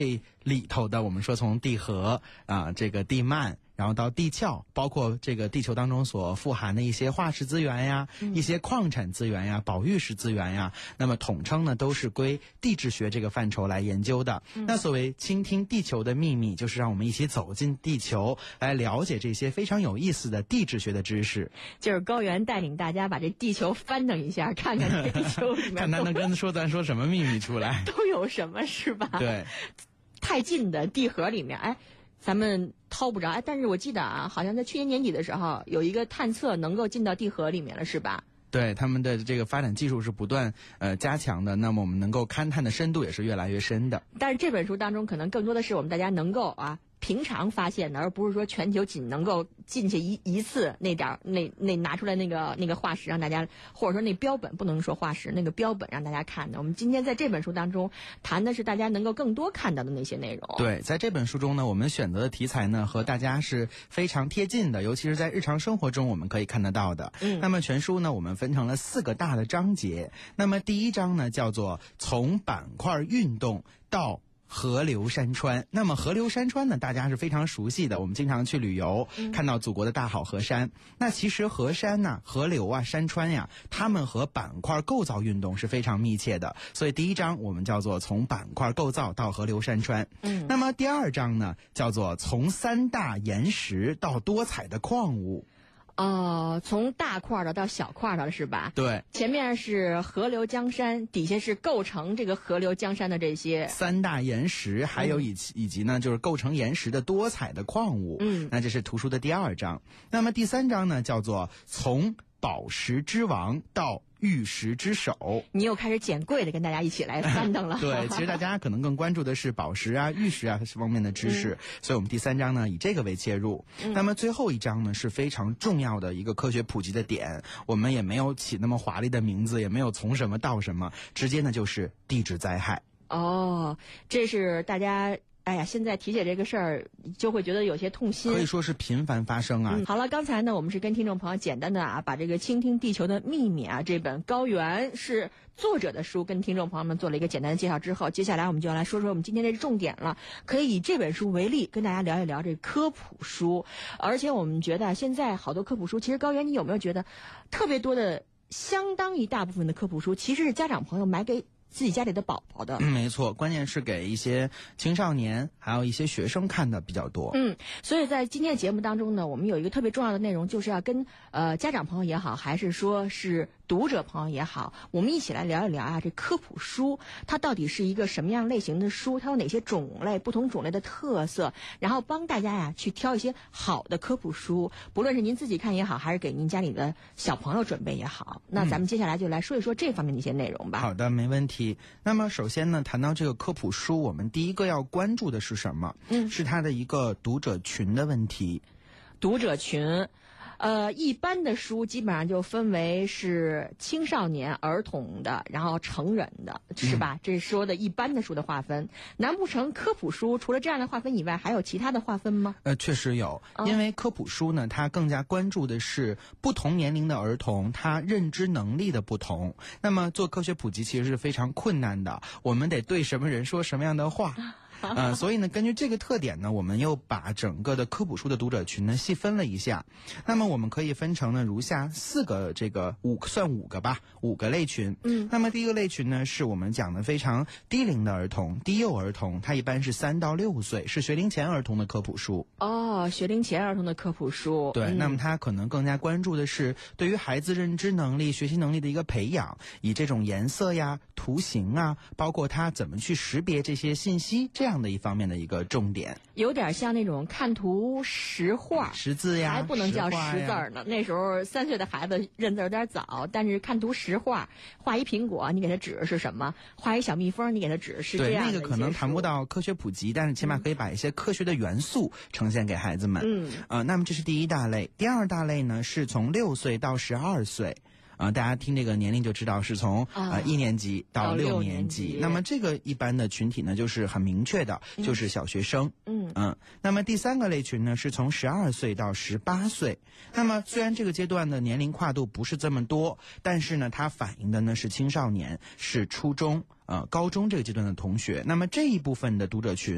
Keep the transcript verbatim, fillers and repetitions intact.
里头的，我们说从地核啊、这个地幔，然后到地壳，包括这个地球当中所富含的一些化石资源呀、嗯、一些矿产资源呀、保育石资源呀，那么统称呢都是归地质学这个范畴来研究的。嗯、那所谓倾听地球的秘密，就是让我们一起走进地球，来了解这些非常有意思的地质学的知识。 就是高原带领大家把这地球翻腾一下，看看这地球里面看他能跟说咱说什么秘密出来， 都有什么是吧？ 对。 太近的地核里面，哎，咱们掏不着。哎，但是我记得啊，好像在去年年底的时候，有一个探测能够进到地核里面了，是吧？ 对，他们的这个发展技术是不断呃加强的，那么我们能够勘探的深度也是越来越深的。 但是这本书当中，可能更多的是我们大家能够啊平常发现的，而不是说全球仅能够进去一一次那点那那拿出来那个那个化石让大家，或者说那标本，不能说化石，那个标本让大家看的。我们今天在这本书当中谈的是大家能够更多看到的那些内容。 对，在这本书中呢，我们选择的题材呢和大家是非常贴近的，尤其是在日常生活中我们可以看得到的。嗯，那么全书呢我们分成了四个大的章节。那么第一章呢叫做从板块运动到河流山川。那么河流山川呢大家是非常熟悉的，我们经常去旅游、嗯、看到祖国的大好河山。那其实河山呐、河流啊、山川呀，它们和板块构造运动是非常密切的，所以第一章我们叫做从板块构造到河流山川。嗯，那么第二章呢叫做从三大岩石到多彩的矿物。 哦，从大块的到小块的是吧？ 对， 前面是河流江山，底下是构成这个河流江山的这些三大岩石，还有以及、嗯、以及呢就是构成岩石的多彩的矿物。嗯，那这是图书的第二章。那么第三章呢叫做从宝石之王到玉石之首。 你又开始捡贵的跟大家一起来翻腾了。 对，其实大家可能更关注的是宝石啊、玉石啊这方面的知识、嗯、所以我们第三章呢以这个为切入、嗯、那么最后一章呢是非常重要的一个科学普及的点，我们也没有起那么华丽的名字，也没有从什么到什么，直接呢就是地质灾害。 哦，这是大家哎呀，现在提起这个事儿，就会觉得有些痛心， 可以说是频繁发生啊。 嗯、好了，刚才呢，我们是跟听众朋友简单的啊，把这个《倾听地球的秘密》啊，这本高原是作者的书，跟听众朋友们做了一个简单的介绍之后，接下来我们就要来说说我们今天的重点了。可以以这本书为例，跟大家聊一聊这科普书。而且我们觉得现在好多科普书，其实高原，你有没有觉得特别多的，相当一大部分的科普书，其实是家长朋友买给自己家里的宝宝的。 嗯，没错，关键是给一些青少年还有一些学生看的比较多。 嗯，所以在今天的节目当中呢，我们有一个特别重要的内容，就是要跟呃家长朋友也好，还是说是读者朋友也好，我们一起来聊一聊啊，这科普书它到底是一个什么样类型的书，它有哪些种类，不同种类的特色，然后帮大家呀去挑一些好的科普书，不论是您自己看也好，还是给您家里的小朋友准备也好。那咱们接下来就来说一说这方面的一些内容吧。 嗯、好的，没问题。那么首先呢，谈到这个科普书，我们第一个要关注的是什么？嗯，是它的一个读者群的问题。 读者群。呃，一般的书基本上就分为是青少年、儿童的，然后成人的，是吧？嗯、这是说的一般的书的划分。难不成科普书除了这样的划分以外，还有其他的划分吗？ 呃，确实有，因为科普书呢，它更加关注的是不同年龄的儿童他认知能力的不同。那么做科学普及其实是非常困难的，我们得对什么人说什么样的话。呃，所以呢，根据这个特点呢，我们又把整个的科普书的读者群呢细分了一下。那么我们可以分成呢如下四个，这个五算五个吧，五个类群。嗯，那么第一个类群呢是我们讲的非常低龄的儿童，低幼儿童，它一般是三到六岁，是学龄前儿童的科普书。 哦，学龄前儿童的科普书。 对， 嗯、 那么它可能更加关注的是对于孩子认知能力、学习能力的一个培养，以这种颜色呀、图形啊，包括他怎么去识别这些信息，这样这样的一方面的一个重点， 有点像那种看图识画， 识字呀， 还不能叫识字呢。那时候三岁的孩子认字有点早，但是看图识画，画一苹果，你给他指的是什么？画一小蜜蜂，你给他指的是这样的。 对，那个可能谈不到科学普及，但是起码可以把一些科学的元素呈现给孩子们。嗯，呃，那么这是第一大类。第二大类呢，是从六岁到十二岁。啊、呃，大家听这个年龄就知道是从呃一年级到六年级。年级那么这个一般的群体呢，就是很明确的，就是小学生。嗯嗯。那么第三个类群呢，是从十二岁到十八岁。那么虽然这个阶段的年龄跨度不是这么多，但是呢，它反映的呢是青少年，是初中、呃高中这个阶段的同学。那么这一部分的读者群。